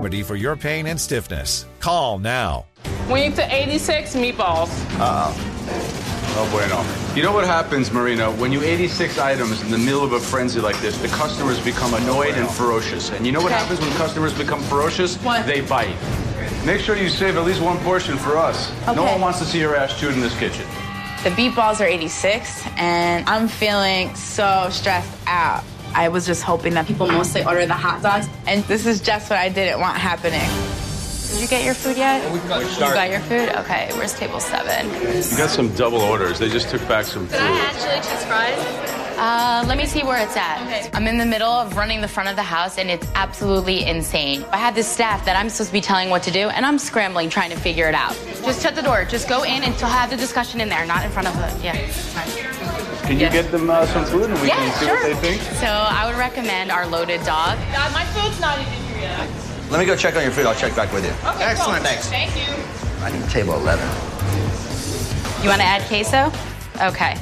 remedy for your pain and stiffness. Call now. We need to 86 meatballs. Oh, bueno. You know what happens, Marina? When you 86 items in the middle of a frenzy like this, the customers become annoyed and ferocious. And you know what happens when customers become ferocious? What? They bite. Make sure you save at least one portion for us. Okay. No one wants to see your ass chewed in this kitchen. The meatballs are 86, and I'm feeling so stressed out. I was just hoping that people mostly order the hot dogs, and this is just what I didn't want happening. Did you get your food yet? You got your food? Okay, where's table 7? You got some double orders. They just took back some food. Could I actually cheese fries? Let me see where it's at. Okay. I'm in the middle of running the front of the house, and it's absolutely insane. I have this staff that I'm supposed to be telling what to do, and I'm scrambling trying to figure it out. Just shut the door. Just go in and have the discussion in there, not in front of the, Can you get them some food and we can see what they think? So I would recommend our loaded dog. My food's not even here yet. Let me go check on your food. I'll check back with you. Okay, Excellent. cool. Thanks. Thank you. I need table 11. You want to add queso? Okay.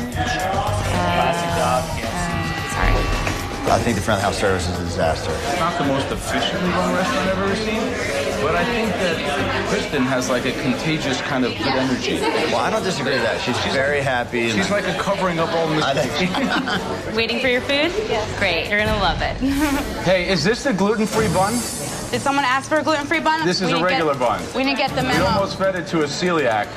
Sorry. I think the front of house service is a disaster. It's not the most efficiently run restaurant I've ever seen, but I think that Kristen has like a contagious kind of good energy. Well, I don't disagree with that. She's very happy. She's like a covering up all mistakes. Waiting for your food? Yes. Great. You're going to love it. Hey, is this the gluten-free bun? Did someone ask for a gluten-free bun? This is a regular bun. We didn't get the We memo. almost fed it to a celiac.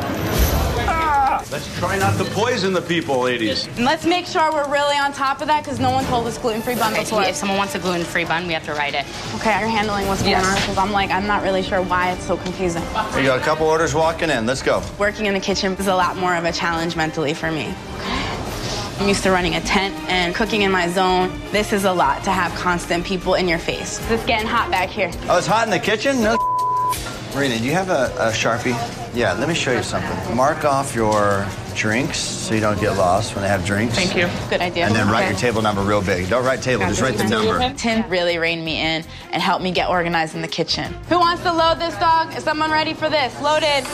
Let's try not to poison the people, ladies. And let's make sure we're really on top of that, because no one told us gluten-free bun before. If someone wants a gluten-free bun, we have to write it. Okay, you're handling what's going on, because I'm not really sure why it's so confusing. There you go. A couple orders walking in. Let's go. Working in the kitchen is a lot more of a challenge mentally for me. I'm used to running a tent and cooking in my zone. This is a lot to have constant people in your face. It's getting hot back here. Oh, it's hot in the kitchen? No. Marina, do you have a Sharpie? Yeah, let me show you something. Mark off your drinks so you don't get lost when they have drinks. Thank you. Good idea. And then write your table number real big. Don't write table, just write the number. Tim really reined me in and helped me get organized in the kitchen. Who wants to load this dog? Is someone ready for this? Loaded.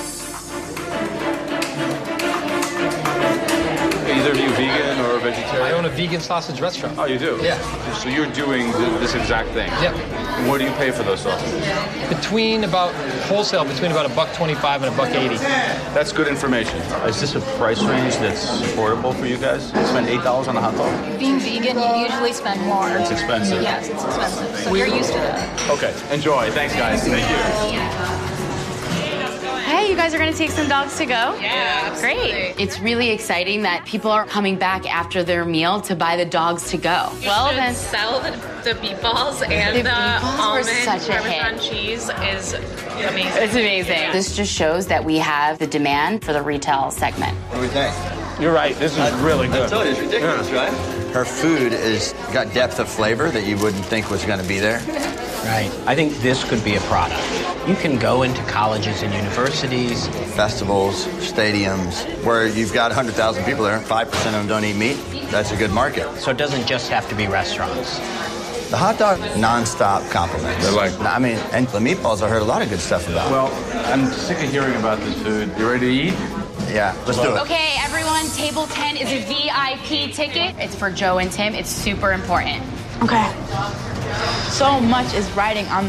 Either of you vegan or vegetarian? I own a vegan sausage restaurant. Oh, you do? Yeah. So you're doing this exact thing? Yep. What do you pay for those sausages? Wholesale between about $1.25 and $1.80. That's good information. Is this a price range that's affordable for you guys? Spend $8 on a hot dog? Being vegan, you usually spend more. It's expensive. Yes, it's expensive. So you're used to that. Okay, enjoy. Thanks, guys. Thank you. Hey, you guys are going to take some dogs to go? Yeah, absolutely. Great. It's really exciting that people are coming back after their meal to buy the dogs to go. Well, then sell the meatballs and The the, meatballs were almond such a Parmesan hit. cheese is amazing. It's amazing. This just shows that we have the demand for the retail segment. What do we think? You're right. This is really good. I told you, it's ridiculous, right? Her food is got depth of flavor that you wouldn't think was going to be there. Right. I think this could be a product. You can go into colleges and universities, festivals, stadiums, where you've got 100,000 people there, 5% of them don't eat meat. That's a good market. so it doesn't just have to be restaurants. The hot dog, non-stop compliments. They're like- I mean, and the meatballs I heard a lot of good stuff about. Well, I'm sick of hearing about this food. You ready to eat? Yeah, let's do it. Okay, everyone, table 10 is a VIP ticket. It's for Joe and Tim. It's super important. Okay. So much is riding on